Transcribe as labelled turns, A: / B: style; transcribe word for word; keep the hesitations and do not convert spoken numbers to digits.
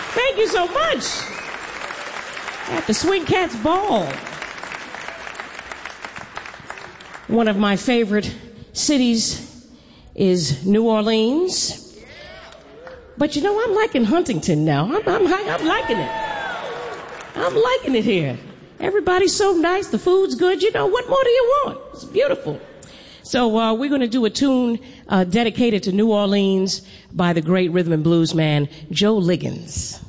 A: Thank you so much. At the Swing Cats Ball. One of my favorite cities is New Orleans. But you know, I'm liking Huntington now. I'm, I'm, I'm liking it. I'm liking it here. Everybody's so nice. The food's good. You know, what more do you want? It's beautiful. So uh, we're going to do a tune uh, dedicated to New Orleans by the great rhythm and blues man, Joe Liggins.